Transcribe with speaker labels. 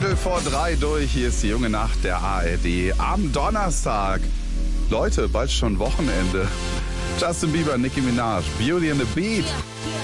Speaker 1: 3 durch. Hier ist die junge Nacht der ARD am Donnerstag. Leute, bald schon Wochenende. Justin Bieber, Nicki Minaj, Beauty and the Beat.